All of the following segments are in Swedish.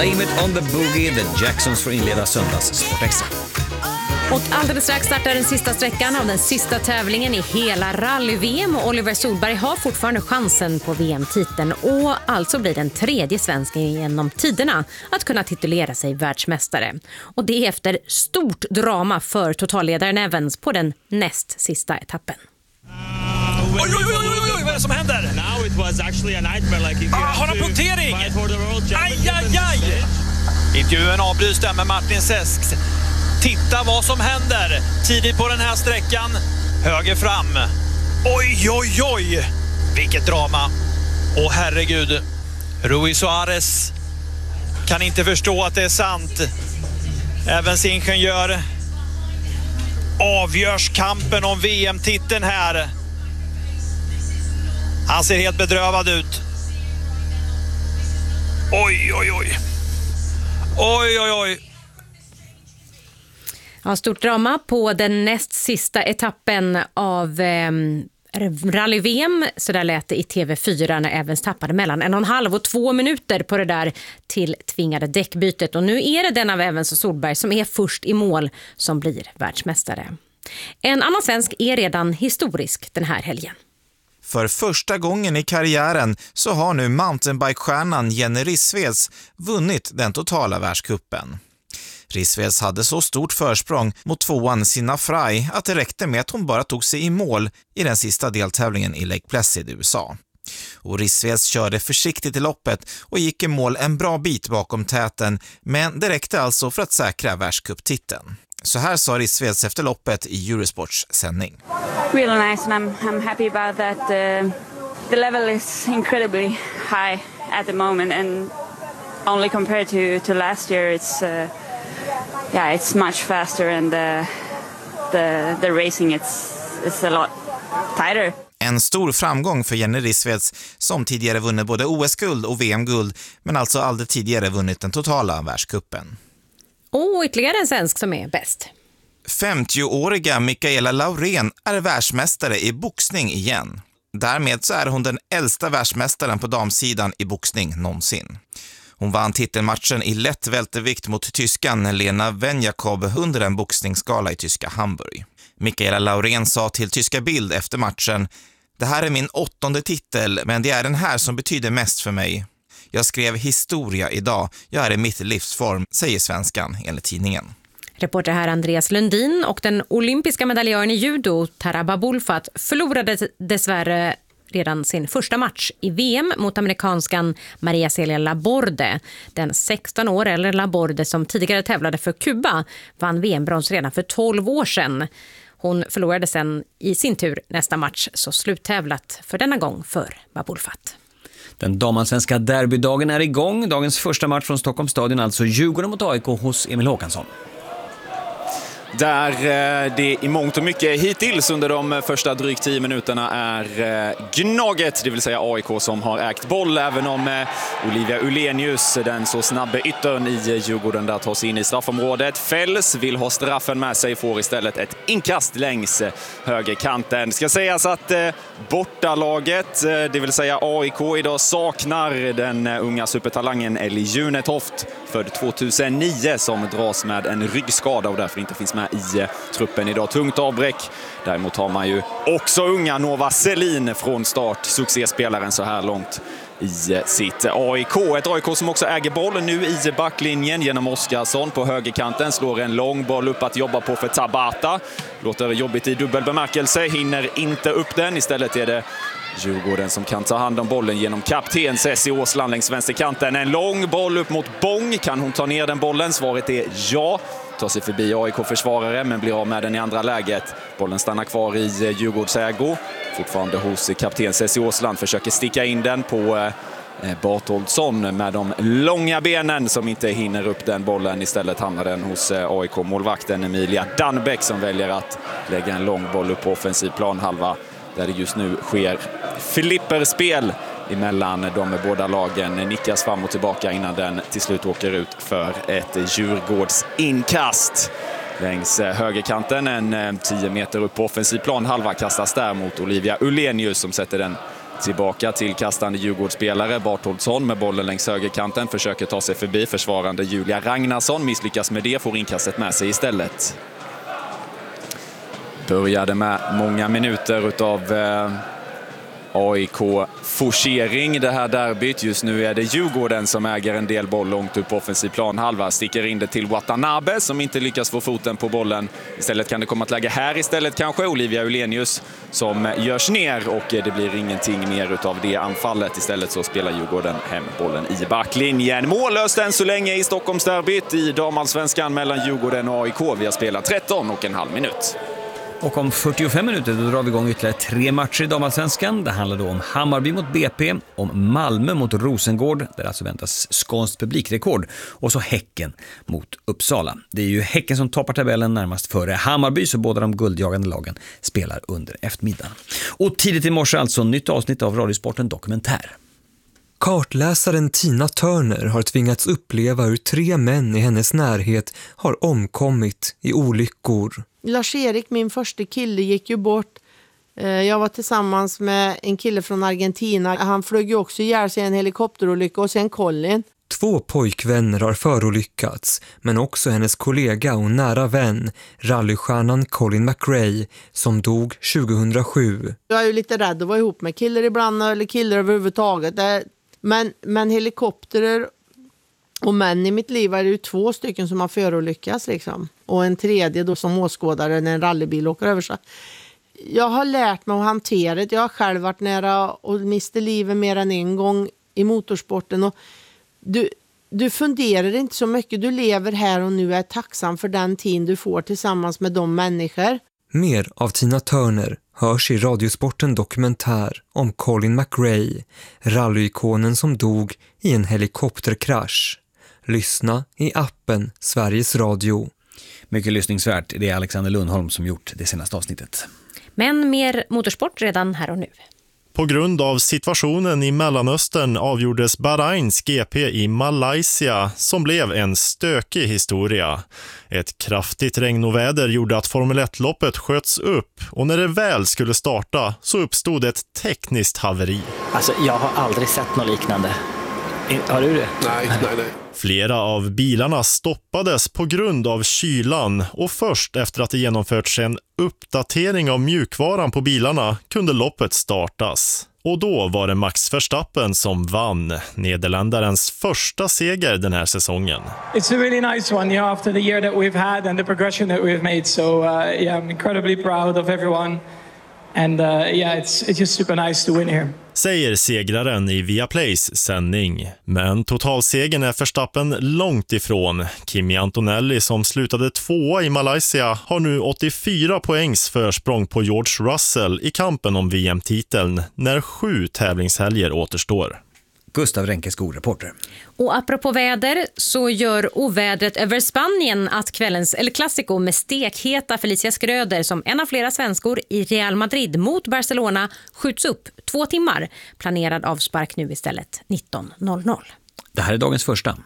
Blame It on the Boogie, The Jacksons får inleda söndags Sportextra. Och alldeles strax startar den sista sträckan av den sista tävlingen i hela rally-VM. Och Oliver Solberg har fortfarande chansen på VM-titeln och alltså blir den tredje svensken genom tiderna att kunna titulera sig världsmästare. Och det är efter stort drama för totalledaren Evans på den näst sista etappen. Oj, vad är det som händer? Now it was actually a nightmare, like if you har han punktering? Aj! Intervjun avbryts där med Martin Sesks. Titta vad som händer tidigt på den här sträckan. Höger fram. Oj! Vilket drama. Åh herregud. Rui Suarez kan inte förstå att det är sant. Evans ingenjör avgörs kampen om VM-titeln här. Han ser helt bedrövad ut. Oj. Ja, stort drama på den näst sista etappen av rally-VM. Så där lät det i TV4 när Evans tappade mellan 1,5 och 2 minuter på det där till tvingade däckbytet. Och nu är det den av Evans och Solberg som är först i mål som blir världsmästare. En annan svensk är redan historisk den här helgen. För första gången i karriären så har nu mountainbike-stjärnan Jenny Rissveds vunnit den totala världscupen. Rissveds hade så stort försprång mot tvåan Sina Frey att det räckte med att hon bara tog sig i mål i den sista deltävlingen i Lake Placid i USA. Och Rissveds körde försiktigt i loppet och gick i mål en bra bit bakom täten, men det räckte alltså för att säkra världscuptiteln. Så här sa Rissveds efter loppet i Eurosports sändning. Really nice and I'm happy about that. The level is incredibly high at the moment and only compared to last year it's much faster and the racing it's a lot tighter. En stor framgång för Jenny Rissveds som tidigare vunnit både OS-guld och VM-guld men alltså aldrig tidigare vunnit den totala världscupen. Och ytterligare en svensk som är bäst. 50-åriga Mikaela Laurén är världsmästare i boxning igen. Därmed så är hon den äldsta världsmästaren på damsidan i boxning någonsin. Hon vann titelmatchen i lätt vältervikt mot tyskan Lena Venjakob under en boxningsgala i tyska Hamburg. Mikaela Laurén sa till tyska Bild efter matchen: "Det här är min 8:e titel, men det är den här som betyder mest för mig. Jag skrev historia idag. Jag är i mitt livsform", säger svenskan enligt tidningen. Reporter här Andreas Lundin och den olympiska medaljören i judo Tara Babulfat förlorade dessvärre redan sin första match i VM mot amerikanskan Maria Celia Laborde. Den 16 år äldre Laborde som tidigare tävlade för Kuba vann VM-brons redan för 12 år sedan. Hon förlorade sen i sin tur nästa match, så sluttävlat för denna gång för Babulfat. Den damallsvenska derbydagen är igång. Dagens första match från Stockholms stadion, alltså Djurgården mot AIK hos Emil Håkansson. Där det i mångt och mycket hittills under de första drygt 10 minuterna är Gnaget, det vill säga AIK, som har ägt boll, även om Olivia Ulenius, den så snabba yttern i Djurgården, där tar sig in i straffområdet. Fälls vill ha straffen med sig, får istället ett inkast längs högerkanten. Ska sägas att bortalaget, det vill säga AIK, idag saknar den unga supertalangen Ellie Junetoft, född 2009, som dras med en ryggskada och därför inte finns med i truppen idag. Tungt avbräck. Däremot har man ju också unga Nova Selin från start, succéspelaren så här långt i sitt AIK. Ett AIK som också äger bollen nu i backlinjen genom Oskarsson på högerkanten. Slår en lång boll upp att jobba på för Tabata. Låter jobbigt i dubbel bemärkelse. Hinner inte upp den. Istället är det Djurgården som kan ta hand om bollen genom kapten Cessi Åsland längs vänsterkanten. En lång boll upp mot Bång. Kan hon ta ner den bollen? Svaret är ja. Tar sig förbi AIK-försvarare men blir av med den i andra läget. Bollen stannar kvar i Djurgårdsägo. Fortfarande hos kapten Cessi Åsland. Försöker sticka in den på Bartoldsson med de långa benen som inte hinner upp den bollen. Istället hamnar den hos AIK-målvakten Emilia Danbeck som väljer att lägga en lång boll upp på offensiv planhalva, där det just nu sker flipperspel emellan de båda lagen. Nickas fram och tillbaka innan den till slut åker ut för ett Djurgårdsinkast. Längs högerkanten, en 10 meter upp på offensiv planhalva, kastas där mot Olivia Ulenius som sätter den Tillbaka till kastande Djurgårdsspelare. Bartoldsson med bollen längs högerkanten. Försöker ta sig förbi försvarande Julia Ragnarsson. Misslyckas med det, får inkastet med sig istället. Började med många minuter utav AIK-forcering det här derbyt. Just nu är det Djurgården som äger en del boll långt upp på offensiv planhalva. Sticker in det till Watanabe som inte lyckas få foten på bollen. Istället kan det komma ett läge här istället kanske. Olivia Ulenius som görs ner och det blir ingenting mer utav det anfallet. Istället så spelar Djurgården hem bollen i backlinjen. Mållöst än så länge i Stockholmsderbyt i damallsvenskan mellan Djurgården och AIK. Vi har spelat 13,5 minut. Och om 45 minuter då drar vi igång ytterligare 3 matcher i damallsvenskan. Det handlar då om Hammarby mot BP, om Malmö mot Rosengård, där alltså väntas skånskt publikrekord, och så Häcken mot Uppsala. Det är ju Häcken som toppar tabellen närmast före Hammarby, så båda de guldjagande lagen spelar under eftermiddagen. Och tidigt i morse alltså nytt avsnitt av Radiosporten Dokumentär. Kartläsaren Tina Turner har tvingats uppleva hur 3 män i hennes närhet har omkommit i olyckor. Lars-Erik, min första kille, gick ju bort. Jag var tillsammans med en kille från Argentina. Han flög ju också ihjäl sig i en helikopterolycka, och sen Colin. 2 pojkvänner har förolyckats, men också hennes kollega och nära vän, rallystjärnan Colin McRae, som dog 2007. Jag är ju lite rädd att vara ihop med killar ibland, eller killar överhuvudtaget. Men helikopterer och män i mitt liv är det ju 2 stycken som har förolyckats liksom. Och en tredje då som åskådare när en rallybil åker över sig. Jag har lärt mig att hantera det. Jag har själv varit nära och miste livet mer än en gång i motorsporten. Och du funderar inte så mycket. Du lever här och nu, är tacksam för den tid du får tillsammans med de människor. Mer av Tina Turner hörs i Radiosporten Dokumentär om Colin McRae, rallyikonen som dog i en helikopterkrasch. Lyssna i appen Sveriges Radio. Mycket lyssningsvärt. Det är Alexander Lundholm som gjort det senaste avsnittet. Men mer motorsport redan här och nu. På grund av situationen i Mellanöstern avgjordes Bahrains GP i Malaysia, som blev en stökig historia. Ett kraftigt regnoväder gjorde att Formel 1-loppet sköts upp, och när det väl skulle starta så uppstod ett tekniskt haveri. Alltså, jag har aldrig sett något liknande. Har du det? Nej. Flera av bilarna stoppades på grund av kylan, och först efter att det genomförts en uppdatering av mjukvaran på bilarna kunde loppet startas. Och då var det Max Verstappen som vann, nederländarens första seger den här säsongen. It's a really nice one, after the year that we've had and the progression that we've made. So I'm incredibly proud of everyone. And it's just super nice to win here. Säger segraren i Viaplays sändning. Men totalsegern är Verstappen långt ifrån. Kimi Antonelli, som slutade 2 i Malaysia, har nu 84 poängs försprång på George Russell i kampen om VM-titeln när 7 tävlingshelger återstår. Gustav Renkeskog, reporter. Och apropå väder så gör ovädret över Spanien att kvällens El Clasico med stekheta Felicia Skröder som en av flera svenskor i Real Madrid mot Barcelona skjuts upp 2 timmar. Planerad avspark nu istället 19:00. Det här är dagens första.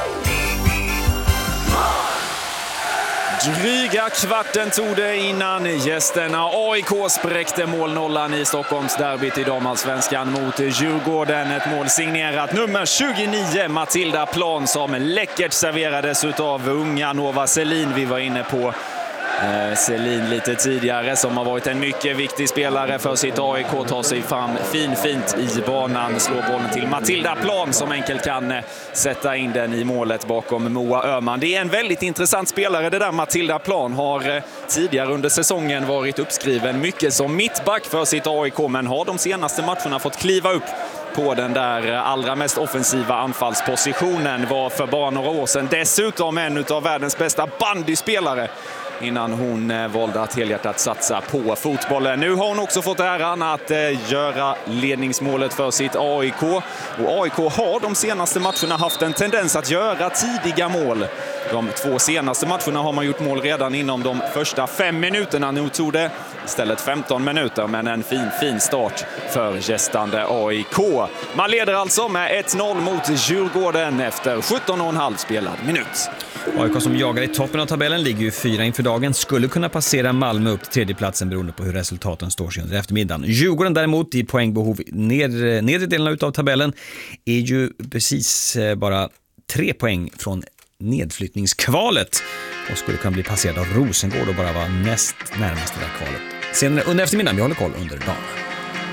Dryga kvarten tog det innan gästerna AIK spräckte målnollan i Stockholmsderbyt i damallsvenskan mot Djurgården. Ett mål signerat nummer 29 Matilda Plan som läckert serverades av unga Nova Selin. Vi var inne på Selin lite tidigare, som har varit en mycket viktig spelare för sitt AIK. Tar sig fram fint i banan, slår bollen till Matilda Plan som enkelt kan sätta in den i målet bakom Moa Öhman. Det är en väldigt intressant spelare det där. Matilda Plan har tidigare under säsongen varit uppskriven mycket som mittback för sitt AIK, men har de senaste matcherna fått kliva upp på den där allra mest offensiva anfallspositionen. Var för bara några år sedan dessutom en av världens bästa bandyspelare innan hon valde att helhjärtat satsa på fotbollen. Nu har hon också fått äran att göra ledningsmålet för sitt AIK. Och AIK har de senaste matcherna haft en tendens att göra tidiga mål De 2 senaste matcherna har man gjort mål redan inom de första 5 minuterna. Nu tog det istället 15 minuter, men en fin start för gästande AIK. Man leder alltså med 1-0 mot Djurgården efter 17,5 spelad minut. AIK som jagar i toppen av tabellen ligger ju 4 inför dagen. Skulle kunna passera Malmö upp till tredjeplatsen beroende på hur resultaten står sig under eftermiddagen. Djurgården däremot i poängbehov nedre delarna utav tabellen är ju precis bara 3 poäng från nedflyttningskvalet och skulle kunna bli passerad av Rosengård och bara vara näst närmast det där kvalet. Sen under eftermiddagen, vi håller koll under dagen.